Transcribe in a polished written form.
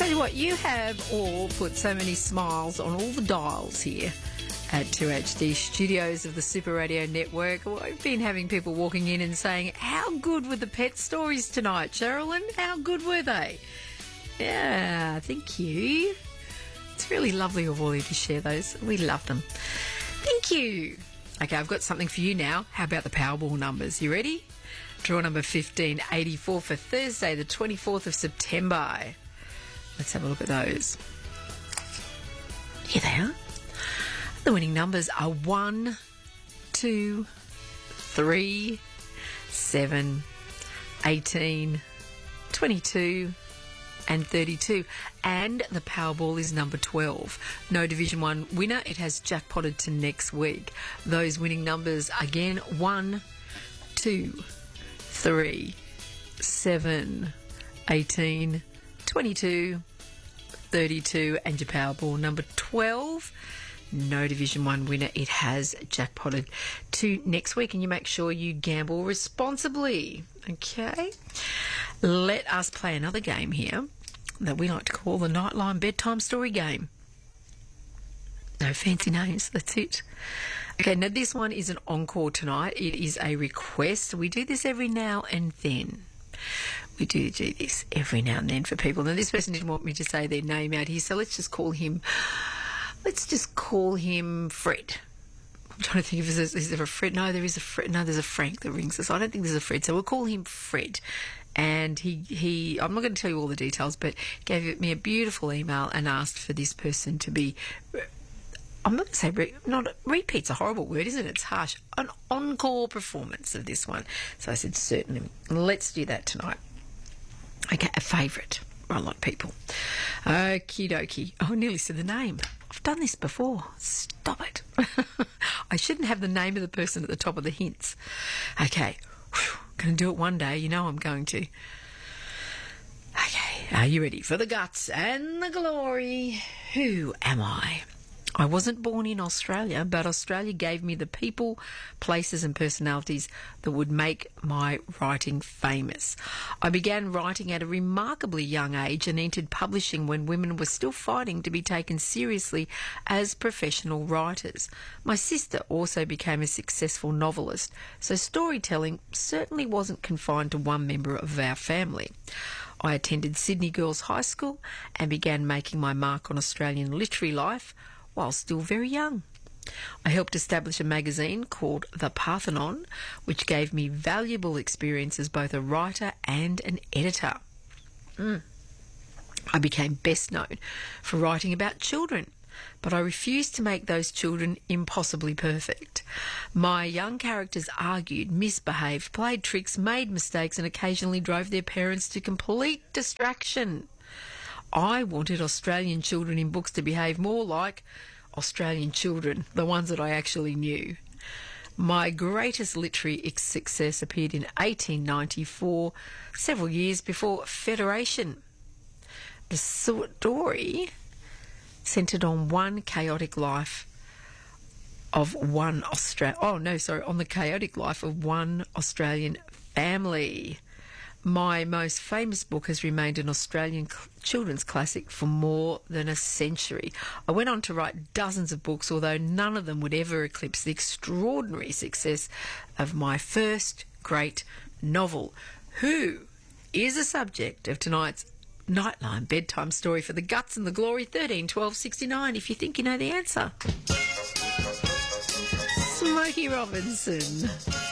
Tell you what, you have all put so many smiles on all the dials here at 2HD Studios of the Super Radio Network. I've been having people walking in and saying, how good were the pet stories tonight, Sherilyn? How good were they? Yeah, thank you. It's really lovely of all of you to share those. We love them. Thank you. Okay, I've got something for you now. How about the Powerball numbers? You ready? Draw number 1584 for Thursday, the 24th of September. Let's have a look at those. Here they are. The winning numbers are 1, 2, 3, 7, 18, 22 and 32. And the Powerball is number 12. No Division 1 winner. It has jackpotted to next week. Those winning numbers again, 1, 2, 3, 7, 18, 22, 32 and your Powerball number 12. No Division 1 winner. It has jackpotted to next week, and you make sure you gamble responsibly. Okay? Let us play another game here that we like to call the Nightline Bedtime Story Game. No fancy names, that's it. Okay, now this one is an encore tonight. It is a request. We do this every now and then. We do this every now and then for people. Now, this person didn't want me to say their name out here, so let's just call him Fred. I'm trying to think if is there a Fred? No, there is a Fred. No, there's a Frank that rings us. I don't think there's a Fred, so we'll call him Fred. And he I'm not going to tell you all the details, but gave me a beautiful email and asked for this person to be, I'm not going to say, repeat's a horrible word, isn't it? It's harsh. An encore performance of this one. So I said, certainly. Let's do that tonight. Okay, a favourite. A lot of people. Okie dokie. Oh, I nearly said the name. I've done this before. Stop it. I shouldn't have the name of the person at the top of the hints. Okay. Going to do it one day. You know I'm going to. Okay. Are you ready for the guts and the glory? Who am I? I wasn't born in Australia, but Australia gave me the people, places and personalities that would make my writing famous. I began writing at a remarkably young age and entered publishing when women were still fighting to be taken seriously as professional writers. My sister also became a successful novelist, so storytelling certainly wasn't confined to one member of our family. I attended Sydney Girls High School and began making my mark on Australian literary life while still very young. I helped establish a magazine called The Parthenon, which gave me valuable experience as both a writer and an editor. I became best known for writing about children, but I refused to make those children impossibly perfect. My young characters argued, misbehaved, played tricks, made mistakes, and occasionally drove their parents to complete distraction. I wanted Australian children in books to behave more like Australian children, the ones that I actually knew. My greatest literary success appeared in 1894, several years before Federation. The story centred on one chaotic life of one on the chaotic life of one Australian family. My most famous book has remained an Australian children's classic for more than a century. I went on to write dozens of books, although none of them would ever eclipse the extraordinary success of my first great novel. Who is the subject of tonight's Nightline Bedtime Story for the Guts and the Glory? 13 12 69 if you think you know the answer. Smokey Robinson.